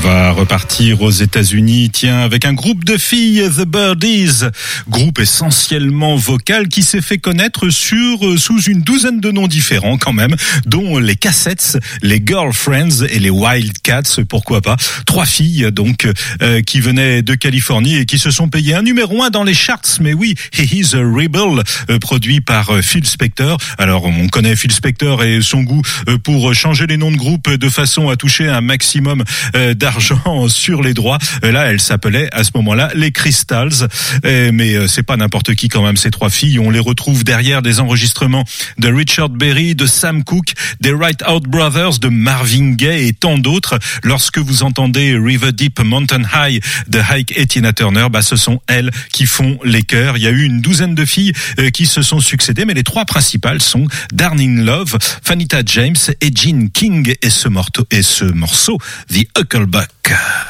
va repartir aux États-Unis, tiens, avec un groupe de filles, The Birdies, groupe essentiellement vocal qui s'est fait connaître sous une douzaine de noms différents quand même, dont les Cassettes, les Girlfriends et les Wildcats, pourquoi pas. 3 filles donc qui venaient de Californie et qui se sont payées un numéro 1 dans les charts, mais oui, He Is a Rebel, produit par Phil Spector. Alors on connaît Phil Spector et son goût pour changer les noms de groupes de façon à toucher un maximum d'argent sur les droits. Là, elle s'appelait à ce moment-là les Crystals, mais c'est pas n'importe qui quand même, ces 3 filles. On les retrouve derrière des enregistrements de Richard Berry, de Sam Cooke, des Right Out Brothers, de Marvin Gaye et tant d'autres. Lorsque vous entendez River Deep Mountain High de Ike et Tina Turner, ce sont elles qui font les chœurs. Il y a eu une douzaine de filles qui se sont succédées, mais les 3 principales sont Darlene Love, Fanita James et Jean King et ce morceau The Hucklebuck.